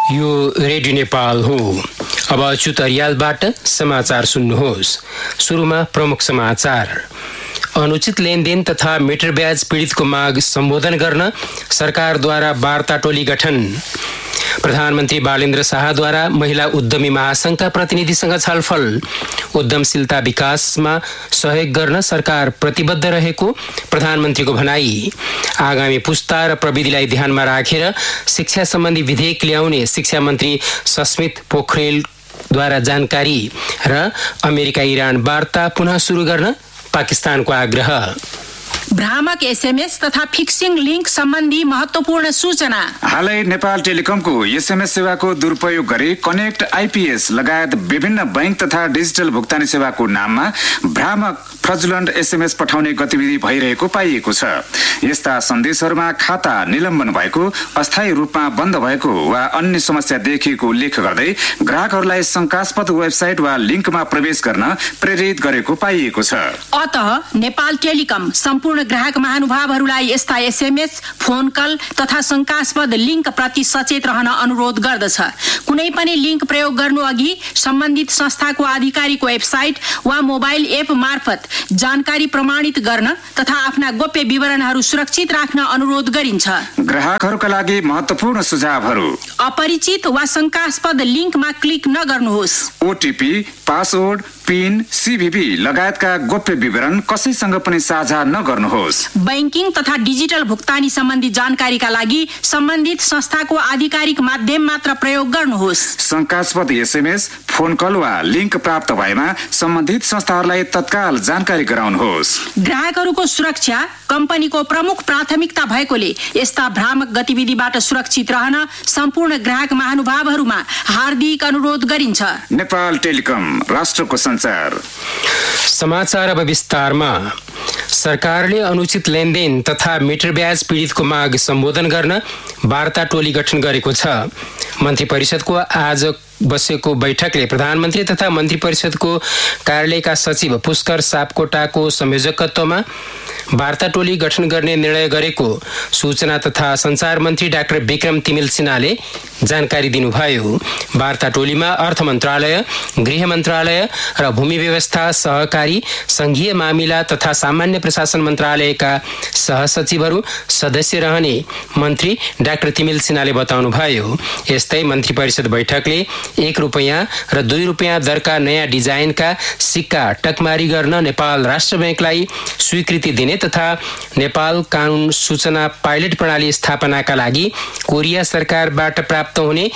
यो रेडियो नेपाल हो। अब अच्युत अर्यालबाट समाचार सुन्नुहोस्। सुरुमा प्रमुख समाचार। अनुचित लेनदेन तथा मिटर ब्याज पीडितको माग सम्बोधन गर्न सरकारद्वारा वार्ता टोली गठन। प्रधानमन्त्री बालेन्द्र शाहद्वारा महिला उद्यमी महासंघका प्रतिनिधिसँग छलफल। उद्यमशीलता विकासमा सहयोग गर्न सरकार प्रतिबद्ध रहेको प्रधानमन्त्रीको भनाई। आगामी पुस्ता र प्रविधिलाई ध्यानमा राखेर शिक्षा सम्बन्धी विधेयक ल्याउने शिक्षा मन्त्री सस्मित पोखरेलद्वारा जानकारी। र अमेरिका इरान वार्ता पुनः सुरु गर्न पाकिस्तानको आग्रह। भ्रामक एसएमएस तथा फिक्सिङ लिङ्क सम्बन्धी महत्त्वपूर्ण सूचना। हालै नेपाल टेलिकमको एसएमएस सेवाको दुरुपयोग गरी कनेक्ट आइपीएस लगायत विभिन्न बैंक तथा डिजिटल भुक्तानी सेवाको नाममा भ्रामक फ्रजुलन्ट एसएमएस पठाउने गतिविधि भइरहेको पाइएको छ। यस्ता सन्देशहरूमा खाता निलम्बन भएको, अस्थायी रूपमा बन्द भएको वा अन्य समस्या देखिएको उल्लेख गर्दै ग्राहकहरूलाई शंकास्पद वेबसाइट वा लिङ्कमा प्रवेश गर्न प्रेरित गरेको पाइएको छ। अतः नेपाल टेलिकम सम्पूर्ण ग्राहक महानुभावहरूलाई यस्ता एसएमएस, फोन कल तथा शंकास्पद लिङ्क प्रति सचेत रहन अनुरोध गर्दछ। कुनै पनि लिङ्क प्रयोग गर्नु अघि सम्बन्धित संस्थाको आधिकारिक वेबसाइट वा मोबाइल एप मार्फत जानकारी प्रमाणित गर्न तथा आफ्ना गोप्य विवरणहरू सुरक्षित राख्न अनुरोध गरिन्छ। ग्राहकहरूका लागि महत्त्वपूर्ण सुझावहरू। अपरिचित वा शंकास्पद लिङ्कमा क्लिक नगर्नुहोस्। ओटीपी, पासवर्ड, पिन, सीभीबी लगायतका गोप्य विवरण कसैसँग पनि साझा नगर्नुहोस्। बैंकिङ तथा डिजिटल भुक्तानी सम्बन्धी जानकारीका लागि सम्बन्धित संस्थाको आधिकारिक माध्यम मात्र प्रयोग गर्नुहोस्। शंकास्पद एसएमएस, फोन कल वा लिङ्क प्राप्त भएमा सम्बन्धित संस्थाहरूलाई तत्काल जानकारी गराउनुहोस्। ग्राहकहरूको सुरक्षा कम्पनीको प्रमुख प्राथमिकता भएकोले यस्ता भ्रामक गतिविधिबाट सुरक्षित रहन सम्पूर्ण ग्राहक महानुभावहरूमा हार्दिक अनुरोध गरिन्छ। नेपाल टेलिकम, राष्ट्रको संचार। समाचार अब विस्तारमा। सरकारले अनुचित लेनदेन तथा मिटर ब्याज पीडितको माग सम्बोधन गर्न वार्ता टोली गठन गरेको छ। मन्त्री परिषदको आज बसेको बैठकले प्रधानमन्त्री तथा मन्त्री परिषदको कार्यालयका सचिव पुष्कर सापकोटाको संयोजकत्वमा वार्ता टोली गठन गर्ने निर्णय गरेको सूचना तथा संचार मन्त्री डाक्टर विक्रम तिमिल सिन्हाले जानकारी दिनुभयो। वार्ता टोलीमा अर्थ मन्त्रालय, गृह मन्त्रालय र भूमि व्यवस्था, सहकारी, संघीय मामिला तथा सामान्य प्रशासन मन्त्रालयका सहसचिवहरू सदस्य रहने मन्त्री डाक्टर तिमिल सिन्हाले बताउनुभयो। यस्तै मन्त्री परिषद बैठकले 1 रुपैयाँ र 2 रुपैयाँ दरका नयाँ डिजाइनका सिक्का टकमारी गर्न नेपाल राष्ट्र बैंकलाई स्वीकृति दिने तथा नेपाल कानून सूचना पाइलट प्रणाली स्थापनाका लागि कोरिया सरकारबाट प्राप्त हुने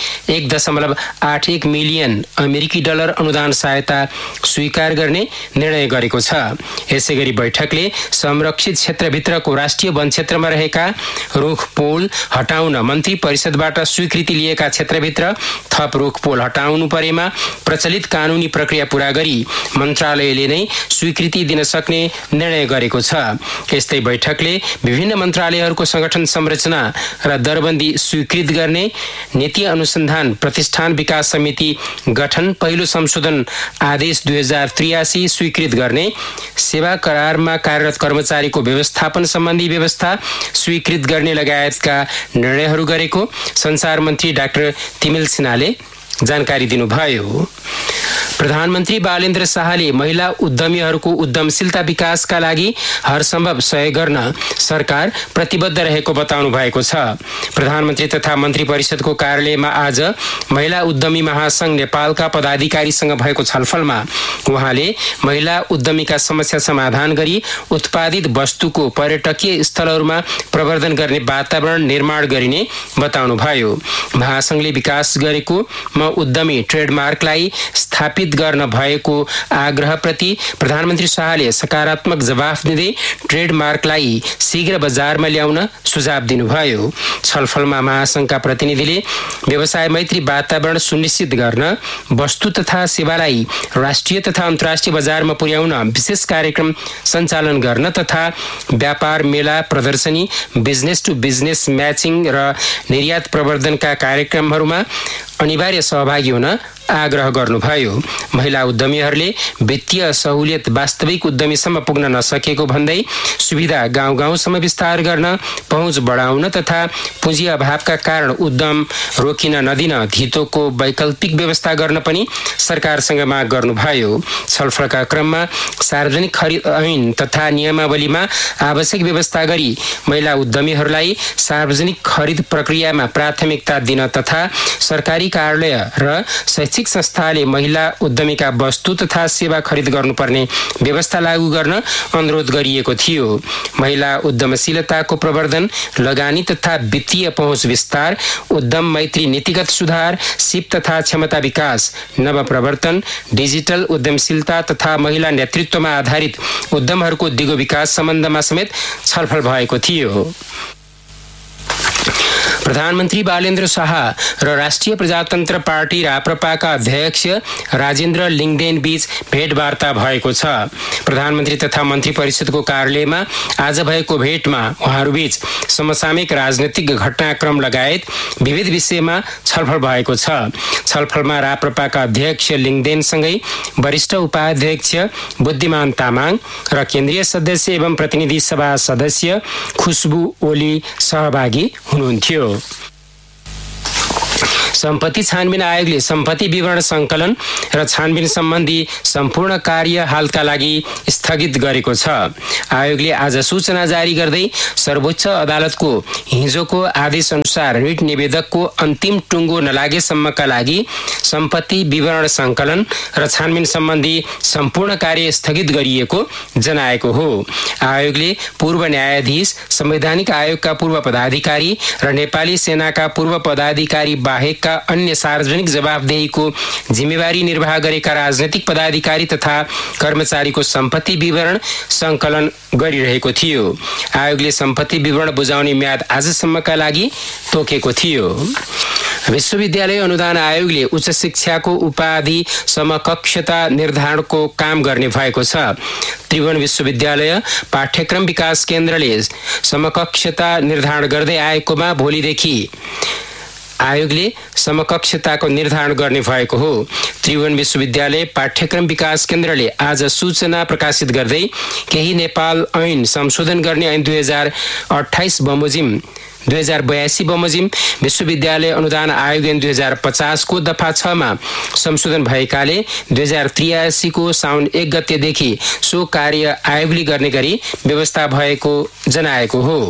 1.81 मिलियन अमेरिकी डलर अनुदान सहायता स्वीकार गर्ने निर्णय गरेको छ। यसैगरी बैठकले संरक्षित क्षेत्रभित्रको राष्ट्रिय वन क्षेत्रमा रहेका रुख पोल हटाउन मन्त्री परिषदबाट स्वीकृति लिएका क्षेत्रभित्र थप रुख पोल हटाउनु परेमा प्रचलित कानूनी प्रक्रिया पूरा गरी मन्त्रालयले नै स्वीकृति दिन सक्ने निर्णय गरेको छ। यस्तै बैठकले विभिन्न मन्त्रालयहरूको संगठन संरचना र दरबन्दी स्वीकृत गर्ने, नीति अनुसन्धान प्रतिष्ठान विकास समिति गठन पहिलो संशोधन आदेश 2083 स्वीकृत गर्ने, सेवा करारमा कार्यरत कर्मचारीको व्यवस्थापन सम्बन्धी व्यवस्था स्वीकृत गर्ने लगायतका निर्णयहरू गरेको संचार मन्त्री डाक्टर तिमिल सिन्हाले जानकारी दिनुभयो। प्रधानमन्त्री बालेन्द्र शाहले महिला उद्यमीहरूको उद्यमशीलता विकासका लागि हरसम्भव सहयोग गर्न सरकार प्रतिबद्ध रहेको बताउनु भएको छ। प्रधानमन्त्री तथा मन्त्री परिषदको कार्यालयमा आज महिला उद्यमी महासंघ नेपालका पदाधिकारीसँग भएको छलफलमा उहाँले महिला उद्यमीका समस्या समाधान गरी उत्पादित वस्तुको पर्यटकीय स्थलहरूमा प्रवर्धन गर्ने वातावरण निर्माण गरिने बताउनुभयो। महासंघले विकास गरेको उद्यमी ट्रेडमार्कलाई स्थापित गर्न भएको आग्रहप्रति प्रधानमन्त्री शाहले सकारात्मक जवाफ दिँदै ट्रेडमार्कलाई शीघ्र बजारमा ल्याउन सुझाव दिनुभयो। छलफलमा महासंघका प्रतिनिधिले व्यवसाय मैत्री वातावरण सुनिश्चित गर्न, वस्तु तथा सेवालाई राष्ट्रिय तथा अन्तर्राष्ट्रिय बजारमा पुर्याउन विशेष कार्यक्रम सञ्चालन गर्न तथा व्यापार मेला, प्रदर्शनी, बिजनेस टु बिजनेस म्याचिङ र निर्यात प्रवर्धनका कार्यक्रमहरूमा अनिवार्य सहभागी हुन आग्रह गर्नुभयो। महिला उद्यमीहरूले वित्तीय सहुलियत वास्तविक उद्यमीसम्म पुग्न नसकेको भन्दै सुविधा गाउँ-गाउँसम्म विस्तार गर्न, पहुँच बढाउन तथा पुँजी अभावका कारण उद्यम रोकिन नदिन धितोको वैकल्पिक व्यवस्था गर्न पनि सरकारसँग माग गर्नुभयो। छलफलका क्रममा सार्वजनिक खरिद ऐन तथा नियमावलीमा आवश्यक व्यवस्था गरी महिला उद्यमीहरूलाई सार्वजनिक खरिद प्रक्रियामा प्राथमिकता दिन तथा सरकारी कार्यालय र शैक्षिक संस्थाले महिला उद्यमीका वस्तु तथा सेवा खरिद गर्नुपर्ने व्यवस्था लागू गर्न अनुरोध गरिएको थियो। महिला उद्यमशीलताको प्रवर्धन, लगानी तथा वित्तीय पहुँच विस्तार, उद्यम मैत्री नीतिगत सुधार, सिप तथा क्षमता विकास, नवप्रवर्तन, डिजिटल उद्यमशीलता तथा महिला नेतृत्वमा आधारित उद्यमहरूको दिगो विकास सम्बन्धमा समेत छलफल भएको थियो। प्रधानमन्त्री बालेन्द्र शाह र राष्ट्रिय प्रजातन्त्र पार्टी राप्रपाका अध्यक्ष राजेन्द्र लिङदेन बीच भेटवार्ता भएको छ। प्रधानमन्त्री तथा मन्त्री परिषदको कार्यालयमा आज भएको भेटमा उहाँहरूबीच समसामयिक राजनैतिक घटनाक्रम लगायत विविध विषयमा छलफल भएको छ। छलफलमा राप्रपाका अध्यक्ष लिङदेनसँगै वरिष्ठ उपाध्यक्ष बुद्धिमान तामाङ र केन्द्रीय सदस्य एवं प्रतिनिधि सभा सदस्य खुशबु ओली सहभागी हुनुहुन्थ्यो। सम्पत्ति छानबिन आयोगले सम्पत्ति विवरण संकलन र छानबिन सम्बन्धी सम्पूर्ण कार्य हालका लागि स्थगित गरेको छ। आयोगले आज सूचना जारी गर्दै सर्वोच्च अदालतको हिजोको आदेश अनुसार रिट निवेदकको अन्तिम टुङ्गो नलागेसम्मका लागि सम्पत्ति विवरण संकलन र छानबिन सम्बन्धी सम्पूर्ण कार्य स्थगित गरिएको जनाएको हो। आयोगले पूर्व न्यायाधीश, संवैधानिक आयोगका पूर्व पदाधिकारी र नेपाली सेनाका पूर्व पदाधिकारी बाहेकका अन्य सार्वजनिक जवाबदेहीको जिम्मेवारी निर्वाह गरेका राजनैतिक पदाधिकारी तथा कर्मचारीको सम्पत्ति विवरण संकलन गरिरहेको थियो। आयोगले सम्पत्ति विवरण बुझाउने म्याद आजसम्मका लागि तोकेको थियो। विश्वविद्यालय अनुदान आयोगले उच्च शिक्षाको उपाधि समकक्षता निर्धारणको काम गर्ने भएको छ। त्रिभुवन विश्वविद्यालय पाठ्यक्रम विकास केन्द्रले समकक्षता निर्धारण गर्दै आएकोमा भोलिदेखि आयोगले समकक्षताको निर्धारण गर्ने भएको हो। त्रिभुवन विश्वविद्यालय पाठ्यक्रम विकास केन्द्रले आज सूचना प्रकाशित गर्दै केही नेपाल ऐन संशोधन गर्ने ऐन 2028 बमोजिम 2082 बमोजिम विश्वविद्यालय अनुदान आयोग ऐन 2050 को दफा 6 मा संशोधन भएकाले 2083 को साउन 1 गतेदेखि सो कार्य आयोगले गर्ने गरी व्यवस्था भएको जनाएको हो।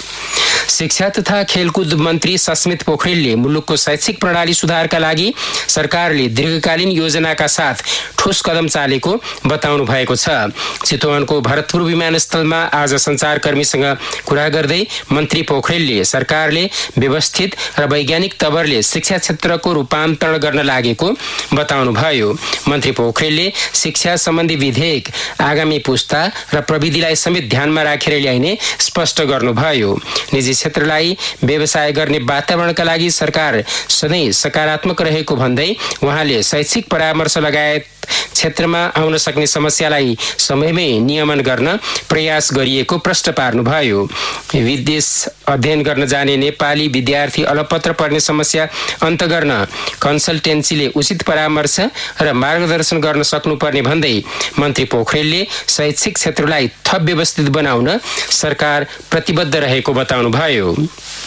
शिक्षा तथा खेलकुद मन्त्री सस्मित पोखरेलले मुलुकको शैक्षिक प्रणाली सुधारका लागि सरकारले दीर्घकालीन योजनाका साथ ठोस कदम चालेको बताउनु भएको छ। चितवनको भरतपुर विमानस्थलमा आज सञ्चारकर्मीसँग कुरा गर्दै मन्त्री पोखरेलले सरकारले व्यवस्थित र वैज्ञानिक तवरले शिक्षा क्षेत्रको रूपान्तरण गर्न लागेको बताउनुभयो। मन्त्री पोखरेलले शिक्षा सम्बन्धी विधेयक आगामी पुस्ता र प्रविधिलाई समेत ध्यानमा राखेर ल्याइने स्पष्ट गर्नुभयो। निजी क्षेत्रलाई व्यवसाय गर्ने वातावरणका लागि सरकार सधैँ सकारात्मक रहेको भन्दै उहाँले शैक्षिक परामर्श लगायत क्षेत्रमा आउन सक्ने समस्यालाई समयमै नियमन गर्न प्रयास गरिएको प्रश्न पार्नुभयो। विदेश अध्ययन गर्न जाने नेपाली विद्यार्थी अलपत्र पर्ने समस्या अन्त गर्न कन्सल्टेन्सीले उचित परामर्श र मार्गदर्शन गर्न सक्नुपर्ने भन्दै मन्त्री पोखरेलले शैक्षिक क्षेत्रलाई थप व्यवस्थित बनाउन सरकार प्रतिबद्ध रहेको बताउनुभयो।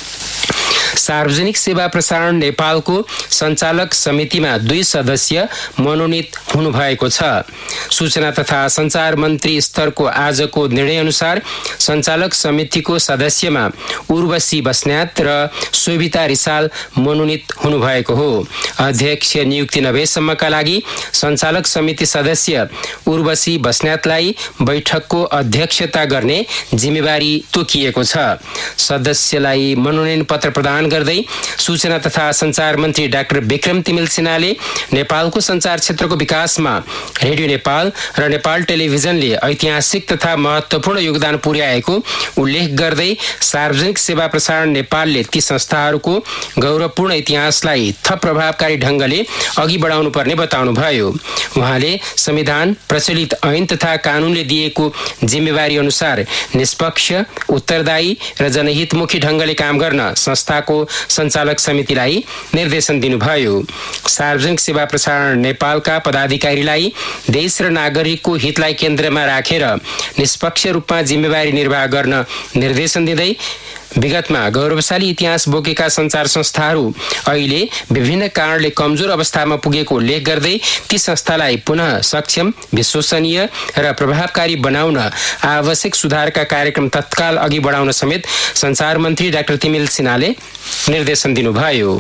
सार्वजनिक सेवा प्रसारण नेपालको सञ्चालक समितिमा 2 सदस्य मनोनित हुनुभएको छ। सूचना तथा सञ्चार मन्त्री स्तरको आजको निर्णय अनुसार सञ्चालक समितिको सदस्यमा उर्वशी बस्नेत र शोभिता रिसाल मनोनित हुनुभएको हो। अध्यक्ष नियुक्ति नभएसम्मका लागि सञ्चालक समिति सदस्य उर्वशी बस्नेतलाई बैठकको अध्यक्षता गर्ने जिम्मेवारी तोकिएको छ। सदस्यलाई मनोनयन पत्र प्रदान गर्दै सूचना तथा सञ्चार मन्त्री डाक्टर विक्रम तिमिल सिन्हाले नेपालको सञ्चार क्षेत्रको विकासमा रेडियो नेपाल र नेपाल टेलिभिजनले ऐतिहासिक तथा महत्त्वपूर्ण योगदान पुर्याएको उल्लेख गर्दै सार्वजनिक सेवा प्रसारण नेपालले ती संस्थाहरूको गौरवपूर्ण इतिहासलाई थप प्रभावकारी ढङ्गले अघि बढाउनु पर्ने बताउनुभयो। उहाँले संविधान, प्रचलित ऐन तथा कानूनले दिएको जिम्मेवारी अनुसार निष्पक्ष, उत्तरदायी र जनहितमुखी ढङ्गले काम गर्न संस्थाको संस्थाको सञ्चालक समितिलाई निर्देशन दिनुभयो। सार्वजनिक सेवा प्रसारण नेपालका पदाधिकारीलाई देश र नागरिकको हितलाई केन्द्रमा राखेर निष्पक्ष रूपमा जिम्मेवारी निर्वाह गर्न निर्देशन दिँदै विगतमा गौरवशाली इतिहास बोकेका सञ्चार संस्थाहरू अहिले विभिन्न कारणले कमजोर अवस्थामा पुगेको उल्लेख गर्दै ती संस्थालाई पुनः सक्षम, विश्वसनीय र प्रभावकारी बनाउन आवश्यक सुधारका कार्यक्रम तत्काल अघि बढाउन समेत सञ्चार मन्त्री डाक्टर तिमिल सिन्हाले निर्देशन दिनुभयो।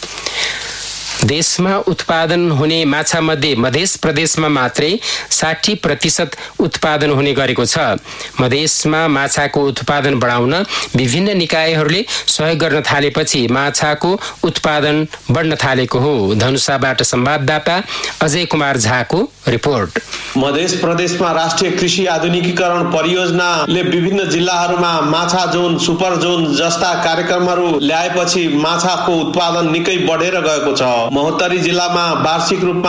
देशमा उत्पादन हुने माछा मध्ये मध्य प्रदेशमा मात्रै 60% उत्पादन हुने गरेको छ। मधेसमा माछाको उत्पादन बढाउन विभिन्न निकायहरूले सहयोग गर्न थालेपछि माछाको उत्पादन बढ्न थालेको हो। धनुषाबाट संवाददाता अजय कुमार झाको रिपोर्ट। मध्य प्रदेशमा राष्ट्रिय कृषि आधुनिकीकरण परियोजनाले विभिन्न जिल्लाहरूमा माछा जोन, सुपर जोन जस्ता कार्यक्रमहरू ल्याएपछि माछाको उत्पादन निकै बढेर गएको छ। महोत्तरी जिल्लामा वार्षिक रूपमा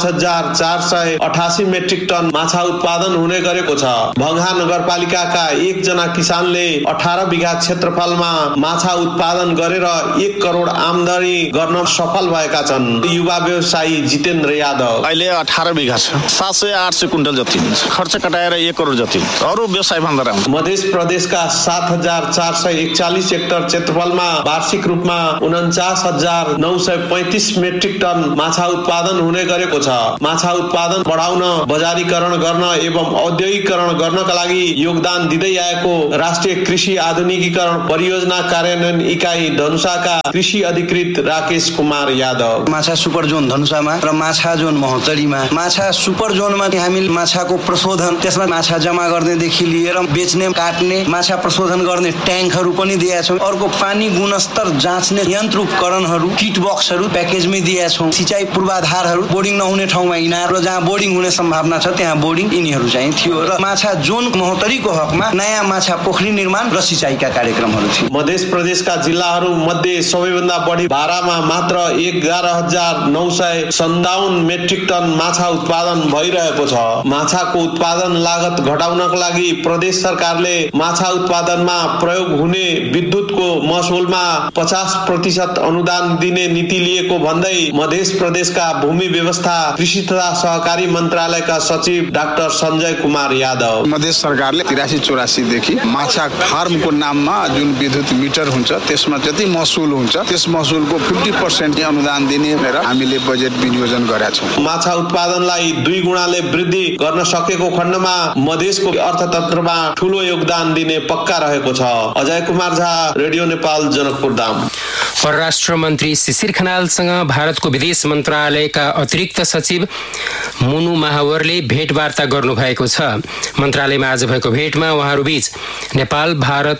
5488 मेट्रिक टन माछा उत्पादन हुने गरेको छ। भङ्हा नगरपालिकाका एकजना किसानले 18 बिघा क्षेत्रफलमा माछा उत्पादन गरेर 1 करोड आमदानी गर्न सफल भएका छन्। युवा व्यवसायी जितेन्द्र यादव अहिले 18 बिघा छ, 700-800 क्विन्टल जति हुन्छ, खर्च कटाएर 1 करोड जति। अरू व्यवसाय भन्दा राम्रो। मध्य प्रदेशका 7441 हेक्टर क्षेत्रफलमा वार्षिक रूपमा 49935 मेट्रिक टन माछा उत्पादन हुने गरेको छ। माछा उत्पादन बढाउन, बजारीकरण गर्न एवं औद्योगिकरण गर्नका लागि योगदान दिँदै आएको राष्ट्रिय कृषि आधुनिकीकरण परियोजना कार्यान्वयन इकाइ धनुषाका कृषि अधिकृत राकेश कुमार यादव। माछा सुपर जोन धनुषामा र माछा जोन महोत्तरीमा। माछा सुपर जोनमा हामी माछाको प्रशोधन, त्यसमा माछा जम्मा गर्नेदेखि लिएर बेच्ने, काट्ने, माछा प्रशोधन गर्ने ट्याङ्कहरू पनि दिएका छौँ। अर्को पानी गुणस्तर जाँच्ने यन्त्र उपकरणहरू, किट बक्सहरू प्याकेजमै दिएका छौँ। सिँचाइ पूर्वाधारहरू, बोर्डिङ नहुने ठाउँमा इनार र जहाँ बोर्डिङ हुने सम्भावना छ त्यहाँ बोर्डिङ, यिनीहरू चाहिँ थियो। र माछा जोन महोत्तरीको हकमा नयाँ माछा पोखरी निर्माण र सिँचाइका कार्यक्रमहरू थिए। मध्य प्रदेशका जिल्लाहरू मध्ये सबैभन्दा बढी बारामा मात्र 11957 मेट्रिक टन माछा उत्पादन भइरहेको छ। माछाको उत्पादन लागत घटाउनका लागि प्रदेश सरकारले माछा उत्पादनमा प्रयोग हुने विद्युतको महसुलमा 50% अनुदान दिने नीति लिएको भन्दै मध्य प्रदेशका भूमि व्यवस्था, कृषि तथा सहकारी मन्त्रालयका सचिव डाक्टर सञ्जय कुमार यादव। मध्य सरकारले 83-84 देखि माछा फार्मको नाममा जुन विद्युत मिटर हुन्छ त्यसमा जति महसुल हुन्छ त्यस महसुलको 50% अनुदान दिने भनेर हामीले बजेट विनियोजन गरेका छौँ। माछा उत्पादनलाई 2 गुणाले वृद्धि गर्न सकेको खण्डमा मधेसको अर्थतन्त्रमा ठूलो योगदान दिने पक्का रहेको छ। अजय कुमार झा, रेडियो नेपाल, जनकपुर धाम। परराष्ट्र मन्त्री शिशिर खनालसँग भारतको विदेश मन्त्रालयका अतिरिक्त सचिव मुनु महावरले भेटवार्ता गर्नुभएको छ। मन्त्रालयमा आज भएको भेटमा उहाँहरूबीच नेपाल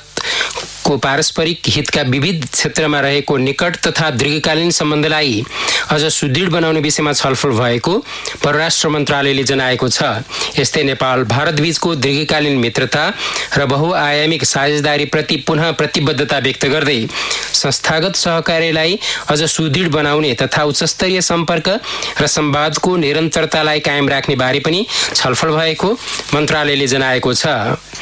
भारतको पारस्परिक हितका विविध क्षेत्रमा रहेको निकट तथा दीर्घकालीन सम्बन्धलाई अझ सुदृढ बनाउने विषयमा छलफल भएको परराष्ट्र मन्त्रालयले जनाएको छ। यस्तै नेपाल भारत बीचको दीर्घकालीन मित्रता र बहुआयामिक साझेदारीप्रति पुनः प्रतिबद्धता व्यक्त गर्दै संस्थागत सहकार्यलाई अझ सुदृढ बनाउने तथा उच्चस्तरीय सम्पर्क र संवादको निरन्तरतालाई कायम राख्ने बारे पनि छलफल भएको मन्त्रालयले जनाएको छ।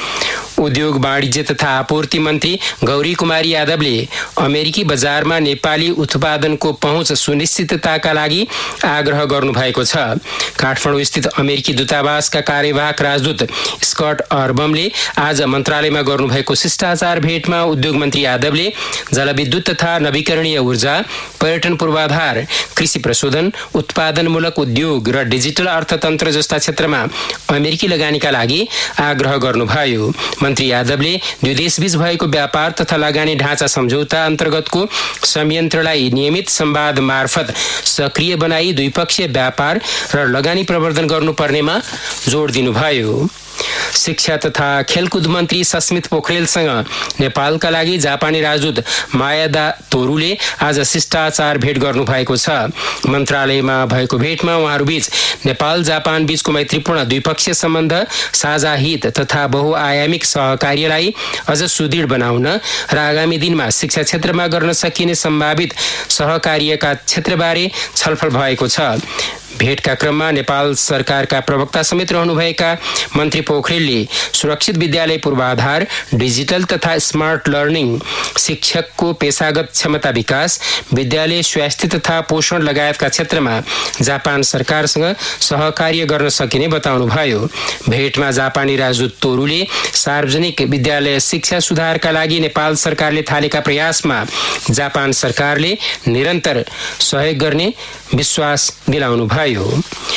उद्योग, वाणिज्य तथा आपूर्ति मन्त्री गौरी कुमारी यादवले अमेरिकी बजारमा नेपाली उत्पादनको पहुँच सुनिश्चितताका लागि आग्रह गर्नुभएको छ। काठमाडौँ स्थित अमेरिकी दूतावासका कार्यवाहक राजदूत स्कट अर्बमले आज मन्त्रालयमा गर्नुभएको शिष्टाचार भेटमा उद्योग मन्त्री यादवले जलविद्युत तथा नवीकरणीय ऊर्जा, पर्यटन पूर्वाधार, कृषि प्रशोधन, उत्पादनमूलक उद्योग र डिजिटल अर्थतन्त्र जस्ता क्षेत्रमा अमेरिकी लगानीका लागि आग्रह गर्नुभयो। मन्त्री यादवले दुई देशबीच भएको व्यापार तथा लगानी ढाँचा सम्झौता अन्तर्गतको संयन्त्रलाई नियमित संवाद मार्फत सक्रिय बनाई द्विपक्षीय व्यापार र लगानी प्रवर्धन गर्नुपर्नेमा जोड दिनुभयो। शिक्षा तथा खेलकुद मन्त्री सस्मित पोखरेलसँग नेपालका लागि जापानी राजदूत मायादा तोरूले आज शिष्टाचार भेट गर्नुभएको छ। मन्त्रालयमा भएको भेटमा उहाँहरूबीच नेपाल जापान बीचको मैत्रीपूर्ण द्विपक्षीय सम्बन्ध, साझा हित तथा बहुआयामिक सहकार्यलाई अझ सुदृढ बनाउन र आगामी दिनमा शिक्षा क्षेत्रमा गर्न सकिने सम्भावित सहकार्यका क्षेत्रबारे छलफल भएको छ। भेटका क्रममा नेपाल सरकारका प्रवक्ता समेत रहनुभएका मन्त्री पोखरेलले सुरक्षित विद्यालय पूर्वाधार, डिजिटल तथा स्मार्ट लर्निङ, शिक्षकको पेशागत क्षमता विकास, विद्यालय स्वास्थ्य तथा पोषण लगायतका क्षेत्रमा जापान सरकारसँग सहकार्य गर्न सकिने बताउनुभयो। भेटमा जापानी राजदूत तोरूले सार्वजनिक विद्यालय शिक्षा सुधारका लागि नेपाल सरकारले थालेका प्रयासमा जापान सरकारले निरन्तर सहयोग गर्ने विश्वास दिलाउनुभयो।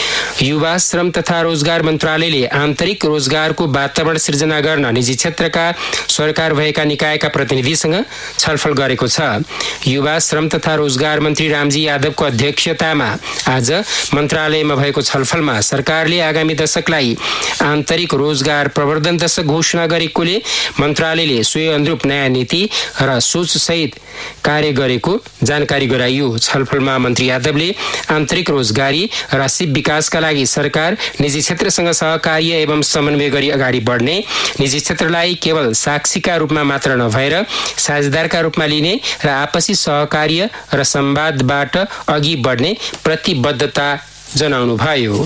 युवा श्रम तथा रोजगार मन्त्रालयले आन्तरिक रोजगारको वातावरण सिर्जना गर्न निजी क्षेत्रका सरकार भएका निकायका प्रतिनिधिसँग छलफल गरेको छ। युवा श्रम तथा रोजगार मन्त्री रामजी यादवको अध्यक्षतामा आज मन्त्रालयमा भएको छलफलमा सरकारले आगामी दशकलाई आन्तरिक रोजगार प्रवर्धन दशक घोषणा गरेकोले मन्त्रालयले सोही अनुरूप नयाँ नीति र सोचसहित कार्य गरेको जानकारी गराइयो। छलफलमा मन्त्री यादवले आन्तरिक रोजगारी र सिप विकासका लागि सरकार निजी क्षेत्रसँग सहकार्य एवं समन्वय गरी अगाडि बढ्ने, निजी क्षेत्रलाई केवल साक्षीका रूपमा मात्र नभएर साझेदारका रूपमा लिने र आपसी सहकार्य र संवादबाट अघि बढ्ने प्रतिबद्धता जनाउनुभयो।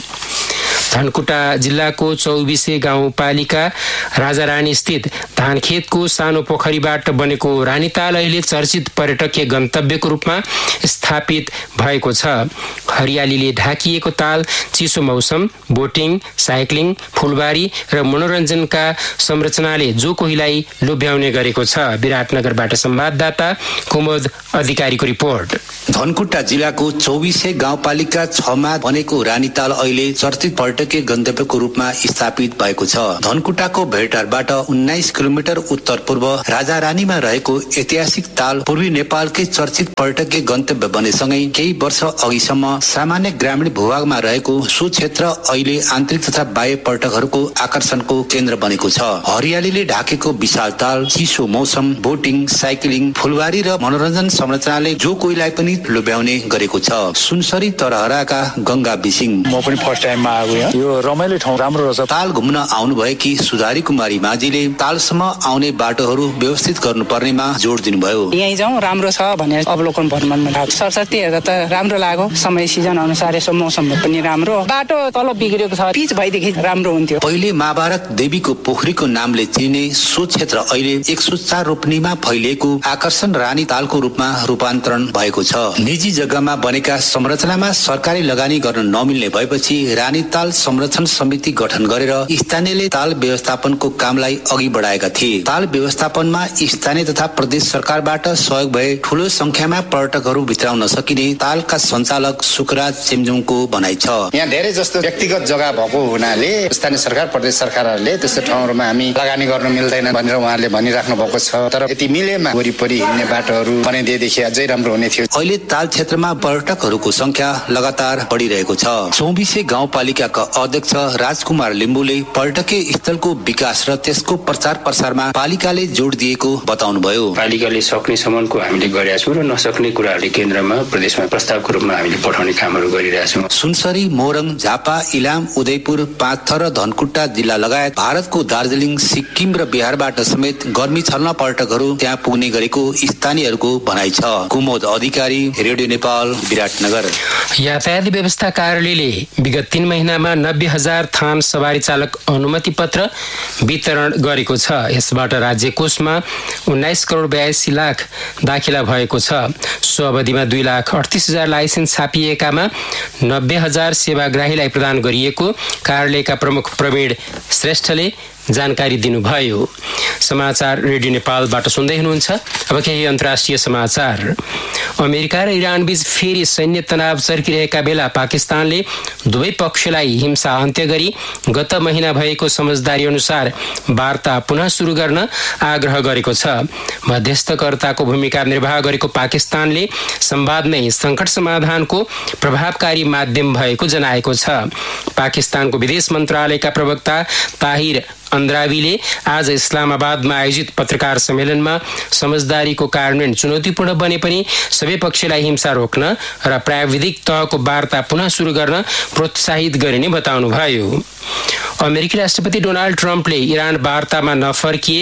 धनकुटा जिल्लाको 24 गाउँपालिका राजारानी स्थित धानखेतको सानो पोखरीबाट बनेको रानीताल अहिले चर्चित पर्यटकीय गन्तव्यको रूपमा स्थापित भएको छ। हरियालीले ढाकिएको ताल चिसो मौसम, बोटिङ, साइक्लिङ, फुलबारी र मनोरञ्जनका संरचनाले जो कोहीलाई लोभ्याउने गरेको छ। विराटनगरबाट संवाददाता कुमुद अधिकारीको रिपोर्ट। धनकुटा जिल्लाको 24 गाउँपालिका 6 मा बनेको रानीताल अहिले चर्चित पर्यटकीय गन्तव्यको रूपमा स्थापित भएको छ। धनकुटाको भेटारबाट 19 किलोमिटर उत्तर पूर्व राजारानीमा रहेको ऐतिहासिक ताल पूर्वी नेपालकै चर्चित पर्यटकीय गन्तव्य बनेसँगै केही वर्ष अघिसम्म सामान्य ग्रामीण भूभागमा रहेको सो क्षेत्र अहिले आन्तरिक तथा बाह्य पर्यटकहरूको आकर्षणको केन्द्र बनेको छ। हरियालीले ढाकेको विशाल ताल, चिसो मौसम, बोटिङ, साइक्लिङ, फुलबारी र मनोरञ्जन संरचनाले जो कोहीलाई पनि लोभ्याउने गरेको छ। सुनसरी तरहराका गंगा बिसिङ, म पनि फर्स्ट टाइममा आएको यो रमाइलो ठाउँ राम्रो रहेछ। ताल घुम्न आउनुभएकी सुधारी कुमारी माझीले तालसम्म आउने बाटोहरू व्यवस्थित गर्नुपर्नेमा जोड दिनुभयो। यही जाउँ राम्रो छ भनेर अवलोकन भ्रमणमा लाग्यो। सरस्वती हेर्दा त राम्रो लाग्यो। समय सिजन अनुसार यसो मौसम पनि राम्रो, बाटो तल बिग्रेको छ, पिच भएदेखि राम्रो हुन्थ्यो। पहिले महाभारत देवीको पोखरीको नामले चिनिने सो क्षेत्र अहिले 104 रोपनीमा फैलिएको आकर्षण रानी तालको रूपमा रूपान्तरण भएको छ। निजी जग्गामा बनेका संरचनामा सरकारी लगानी गर्न नमिल्ने भएपछि रानी ताल संरक्षण समिति गठन गरेर स्थानीयले ताल व्यवस्थापनको कामलाई अघि बढाएका थिए। ताल व्यवस्थापनमा स्थानीय तथा प्रदेश सरकारबाट सहयोग भए ठूलो संख्यामा पर्यटकहरू भित्राउन सकिने तालका सञ्चालक सुकराज चेम्जुङको भनाइ छ। यहाँ धेरै जस्तो व्यक्तिगत जग्गा भएको हुनाले स्थानीय सरकार प्रदेश सरकारहरूले त्यस्तो ठाउँहरूमा हामी लगानी गर्न मिल्दैन भनेर उहाँहरूले भनिराख्नु भएको छ। तर यति मिलेमा वरिपरि हिँड्ने बाटोहरू बनाइदिएदेखि अझै राम्रो हुने थियो। अहिले ताल क्षेत्रमा पर्यटकहरूको संख्या लगातार बढिरहेको छ। 24 गाउँपालिकाका अध्यक्ष राजकुमार लिम्बुले पर्यटकीय स्थलको विकास र त्यसको प्रचार प्रसारमा पालिकाले जोड दिएको बताउनुभयो। पालिकाले सक्ने सम्मको हामीले गरेका छौँ र नसक्ने कुराहरूले केन्द्रमा प्रदेशमा प्रस्तावको रूपमा हामीले पठाउने कामहरू गरिरहेका छौँ। सुनसरी, मोरङ, झापा, इलाम, उदयपुर, पाँचथर र धनकुटा जिल्ला लगायत भारतको दार्जिलिङ, सिक्किम र बिहारबाट समेत गर्मी छल्न पर्यटकहरू त्यहाँ पुग्ने गरेको स्थानीयहरूको भनाइ छ। कुमुद अधिकारी, रेडियो नेपाल, विराटनगर। यातायात व्यवस्था कार्यालयले विगत 3 महिनामा 90,000 थान सवारी चालक अनुमति पत्र वितरण गरेको छ। यसबाट राज्य कोषमा 19 करोड 82 लाख दाखिला भएको छ। सो अवधिमा 2,38,000 लाइसेन्स छापिएकामा 90,000 सेवाग्राहीलाई प्रदान गरिएको कार्यालयका प्रमुख प्रवीण श्रेष्ठले जानकारी दिनुभयो। समाचार रेडियो नेपालबाट सुन्दै हुनुहुन्छ। अब केही अन्तर्राष्ट्रिय समाचार। अमेरिका र इरान बीच फेरि सैन्य तनाव चर्किरहेका बेला पाकिस्तानले दुवै पक्षलाई हिंसा अन्त्य गरी गत महिना भएको समझदारी अनुसार वार्ता पुनः सुरु गर्न आग्रह गरेको छ। मध्यस्थकर्ताको भूमिका निर्वाह गरेको पाकिस्तानले संवाद नै संकट समाधानको प्रभावकारी माध्यम भएको जनाएको छ। पाकिस्तानको विदेश मन्त्रालयका प्रवक्ता ताहिर अन्द्रावीले आज इस्लामाबादमा आयोजित पत्रकार सम्मेलनमा समझदारीको कार्यान्वयन चुनौतीपूर्ण बने पनि सबै पक्षलाई हिंसा रोक्न र प्राविधिक तहको वार्ता पुनः सुरु गर्न प्रोत्साहित गरिने बताउनुभयो। अमेरिकी राष्ट्रपति डोनाल्ड ट्रम्पले इरान वार्तामा नफर्किए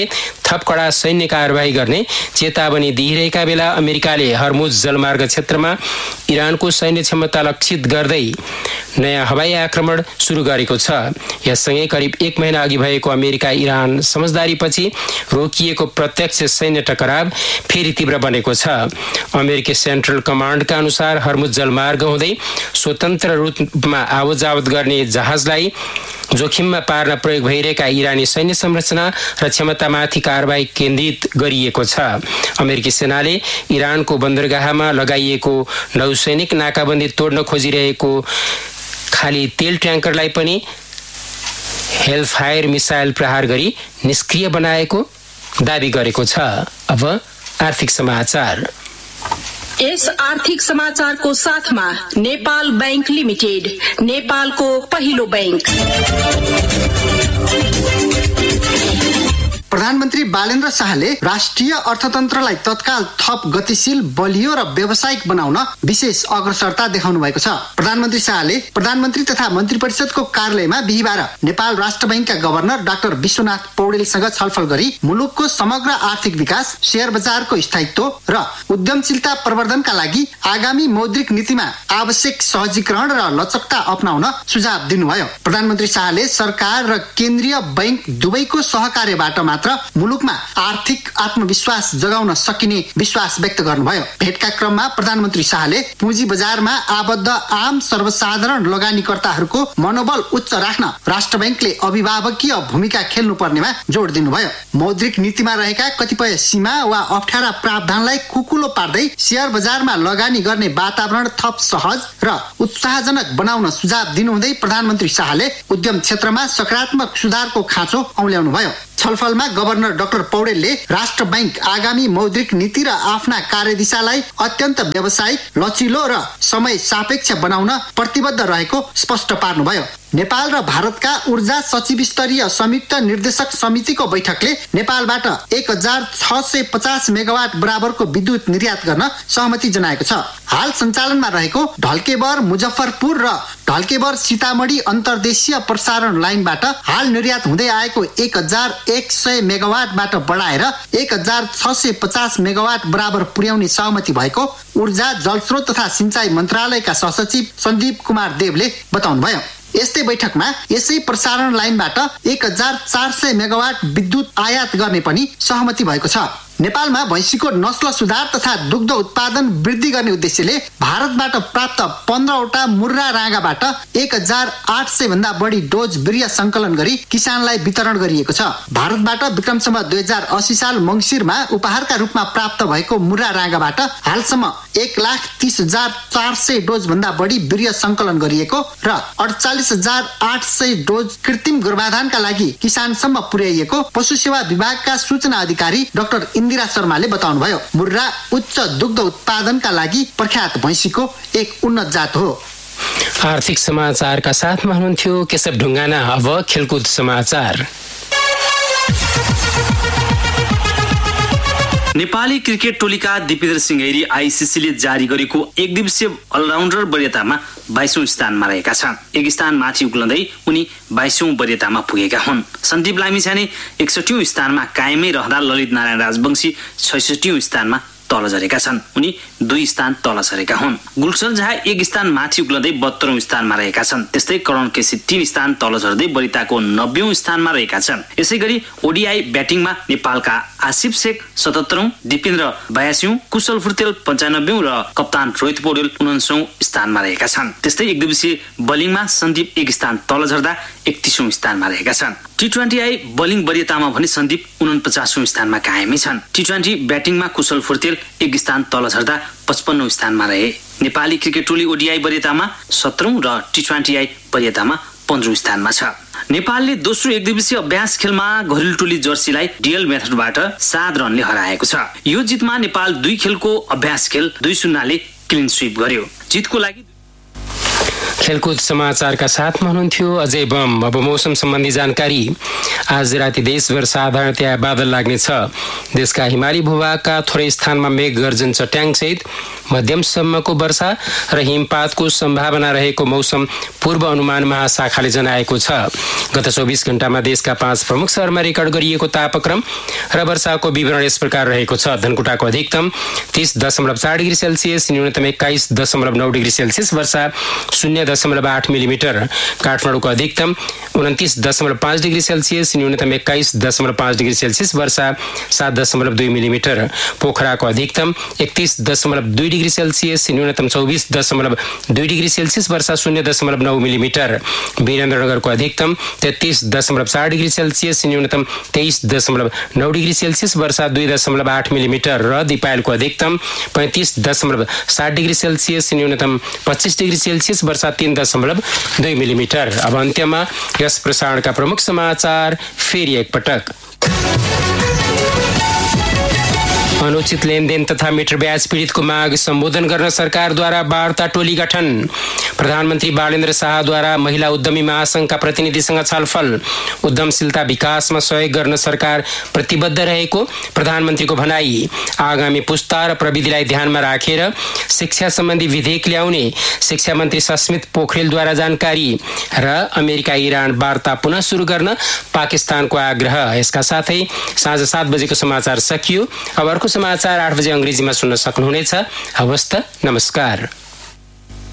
थप कडा सैन्य कारबाही गर्ने चेतावनी दिइरहेका बेला अमेरिकाले हर्मुज जलमार्ग क्षेत्रमा इरानको सैन्य क्षमता लक्षित गर्दै नयाँ हवाई आक्रमण सुरु गरेको छ। यससँगै करिब 1 महिना अघि भएको अमेरिका इरान समझदारीपछि रोकिएको प्रत्यक्ष सैन्य टकराव फेरि तीव्र बनेको छ। अमेरिकी सेन्ट्रल कमान्डका अनुसार हर्मुज जलमार्ग हुँदै स्वतन्त्र रूपमा आवत-जावत गर्ने जहाजलाई जोखिममा पार्न प्रयोग भइरहेका इरानी सैन्य संरचना र क्षमतामाथि कारबाही केन्द्रित गरिएको छ। अमेरिकी सेनाले इरानको बन्दरगाहमा लगाइएको नौसैनिक नाकाबन्दी तोड्न खोजिरहेको खाली तेल ट्याङ्करलाई पनि हेलफायर मिसाइल प्रहार गरी निष्क्रिय बनाएको दाबी गरेको छ। अब आर्थिक समाचार। यस आर्थिक समाचारको साथमा नेपाल बैंक लिमिटेड, नेपालको पहिलो बैंक। प्रधानमन्त्री बालेन्द्र शाहले राष्ट्रिय अर्थतन्त्रलाई तत्काल थप गतिशील, बलियो र व्यावसायिक बनाउन विशेष अग्रसरता देखाउनु भएको छ। प्रधानमन्त्री शाहले प्रधानमन्त्री तथा मन्त्री परिषदको कार्यालयमा बिहीबार नेपाल राष्ट्र बैंकका गभर्नर डाक्टर विश्वनाथ पौडेलसँग छलफल गरी मुलुकको समग्र आर्थिक विकास, शेयर बजारको स्थायित्व र उद्यमशीलता प्रवर्धनका लागि आगामी मौद्रिक नीतिमा आवश्यक सहजीकरण र लचकता अपनाउन सुझाव दिनुभयो। प्रधानमन्त्री शाहले सरकार र केन्द्रीय बैंक दुवैको सहकार्यबाट मात्र मुलुकमा आर्थिक आत्मविश्वास जगाउन सकिने विश्वास व्यक्त गर्नुभयो। भेटका क्रममा प्रधानमन्त्री शाहले पुँजी बजारमा आबद्ध आम सर्वसाधारण लगानीकर्ताहरूको मनोबल उच्च राख्न राष्ट्र बैंकले अभिभावकीय भूमिका खेल्नु पर्नेमा जोड दिनुभयो। मौद्रिक नीतिमा रहेका कतिपय सीमा वा अप्ठ्यारा प्रावधानलाई कुकुलो पार्दै शेयर बजारमा लगानी गर्ने वातावरण थप सहज र उत्साहजनक बनाउन सुझाव दिनुहुँदै प्रधानमन्त्री शाहले उद्यम क्षेत्रमा सकारात्मक सुधारको खाँचो औल्याउनुभयो। छलफलमा गभर्नर डाक्टर पौडेलले राष्ट्र बैंक आगामी मौद्रिक नीति र आफ्ना कार्यदिशालाई अत्यन्त व्यावसायिक, लचिलो र समय सापेक्ष बनाउन प्रतिबद्ध रहेको स्पष्ट पार्नुभयो। नेपाल र भारतका ऊर्जा सचिव स्तरीय संयुक्त निर्देशक समितिको बैठकले नेपालबाट 1650 मेगावाट बराबरको विद्युत निर्यात गर्न सहमति जनाएको छ। हाल सञ्चालनमा रहेको ढल्केबर मुजफ्फरपुर र ढल्केबर सीतामढी अन्तर्देशीय प्रसारण लाइनबाट हाल निर्यात हुँदै आएको 1100 मेगावाटबाट बढाएर 1650 मेगावाट बराबर पुर्याउने सहमति भएको ऊर्जा, जलस्रोत तथा सिंचाई मन्त्रालयका सहसचिव सन्दीप कुमार देवले बताउनुभयो। यस्तै बैठकमा यसै प्रसारण लाइनबाट 1400 मेगावाट विद्युत आयात गर्ने पनि सहमति भएको छ। नेपालमा भैँसीको नस्ल सुधार तथा दुग्ध उत्पादन वृद्धि गर्ने उद्देश्यले भारतबाट प्राप्त 15वटा मुर्रा राँगाबाट 1800 भन्दा बढी डोज वीर्य संकलन गरी किसानलाई वितरण गरिएको छ। भारतबाट विक्रमसम्म 2080 साल मंसिरमा उपहारका रूपमा प्राप्त भएको मुर्रा राँगाबाट हालसम्म 1,30,400 डोज भन्दा बढी वीर्य संकलन गरिएको र 48,800 डोज कृत्रिम गर्भाधानका लागि किसानसम्म पुर्याइएको पशु सेवा विभागका सूचना अधिकारी डाक्टर इन्दिरा शर्माले बताउनुभयो। मुर्रा उच्च दुग्ध उत्पादनका लागि प्रख्यात भैँसीको एक उन्नत जात हो। आर्थिक समाचारका साथमा हुनुहुन्थ्यो केशव ढुङ्गाना। अब खेलकुद समाचार। नेपाली क्रिकेट टोलीका दिपेन्द्र सिंह ऐरी आईसीसीले जारी गरेको एक दिवसीय अलराउन्डर वरियतामा 22औं स्थानमा रहेका छन्। एक स्थान माथि उक्लँदै उनी 22औं वरियतामा पुगेका हुन्। सन्दीप लामिछाने 61औं स्थानमा कायमै रहँदा ललित नारायण राजवंशी 66औं स्थानमा तल झरेका छन्। उनी 2 स्थान तल झरेका हुन्। गुलशन झा 1 स्थान माथि उक्लँदै 72औं स्थानमा रहेका छन्। त्यस्तै करण केसी 3 स्थान तल झर्दै वरियताको 90औं स्थानमा रहेका छन्। यसैगरी ओडीआई ब्याटिङमा नेपालका आसिफ शेख 77औं, दिपेन्द्र 82औं, कुशल फुर्तेल 95औं र कप्तान रोहित पौडेल 49औं स्थानमा रहेका छन्। त्यस्तै एक दिवसीय बलिङमा सन्दीप 1 स्थान तल झर्दा 31औं स्थानमा रहेका छन्। टी20आई बलिङ वरियतामा भने सन्दीप 49औं स्थानमा कायमै छन्। टी20 ब्याटिङमा कुशल फुर्तेल 1 स्थान तल झर्दा 55औं स्थानमा रहे। नेपाली क्रिकेट टोली ओडीआई वरियतामा 17औं र टी20आई वरियतामा 15औं स्थानमा छ। नेपालले दोस्रो एक दिवसीय अभ्यास खेलमा घरेलु टोली जर्सीलाई डीएल मेथडबाट 7 रनले हराएको छ। यो जितमा नेपाल 2 खेलको अभ्यास खेल 2-0 ले क्लिन स्वीप गर्यो। जितको लागि खेलकुद समाचारका साथमा हुनुहुन्थ्यो अजय बम। अब मौसम सम्बन्धी जानकारी। आज राति देशभर साधारणतया बादल लाग्नेछ। देशका हिमाली भूभागका थोरै स्थानमा मेघ गर्जन चट्याङसहित मध्यमसम्मको वर्षा र हिमपातको सम्भावना रहेको मौसम पूर्व अनुमान महाशाखाले जनाएको छ। गत 24 घण्टामा देशका 5 प्रमुख शहरमा रेकर्ड गरिएको तापक्रम र वर्षाको विवरण यस प्रकार रहेको छ। धनकुटाको अधिकतम 30.4 डिग्री सेल्सियस, न्यूनतम 21.9 डिग्री सेल्सियस, वर्षा 0.8 मिलिमिटर। काठमाडौँको अधिकतम 29.5 डिग्री सेल्सियस, न्यूनतम 21.5 डिग्री सेल्सियस, वर्षा 7.2 मिलिमिटर। पोखराको अधिकतम 31.2 डिग्री सेल्सियस, न्यूनतम 24.2 डिग्री सेल्सियस, वर्षा 0.9 मिलिमिटर। वीरेन्द्रनगरको अधिकतम 33.4 डिग्री सेल्सियस, न्यूनतम 23.9 डिग्री सेल्सियस, वर्षा 2.8 मिलिमिटर। र दिपायलको अधिकतम 35.7 डिग्री सेल्सियस, न्यूनतम 25 डिग्री सेल्सियस, वर्षा 3.2 मिलिमिटर। अब अन्त्यमा यस प्रसारणका प्रमुख समाचार फेरि एकपटक। अनुचित लेनदेन तथा मिटर ब्याज पीडितको माग सम्बोधन गर्न सरकारद्वारा वार्ता टोली गठन। प्रधानमन्त्री बालेन्द्र शाहद्वारा महिला उद्यमी महासंघका प्रतिनिधिसँग छलफल। उद्यमशीलता विकासमा सहयोग गर्न सरकार प्रतिबद्ध रहेको प्रधानमन्त्रीको भनाई। आगामी पुस्ता र प्रविधिलाई ध्यानमा राखेर शिक्षा सम्बन्धी विधेयक ल्याउने शिक्षा मन्त्री सस्मित पोखरेलद्वारा जानकारी। र अमेरिका इरान वार्ता पुनः सुरु गर्न पाकिस्तानको आग्रह। यसका साथै साँझ 7 बजेको समाचार सकियो। अब अर्को समाचार 8 बजे अंग्रेजीमा सुन्न सक्नुहुनेछ। हवस् त, नमस्कार।